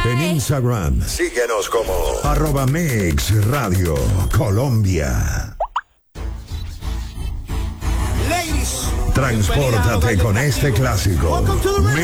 En Instagram, síguenos como @MixRadio Colombia. Transpórtate con este clásico.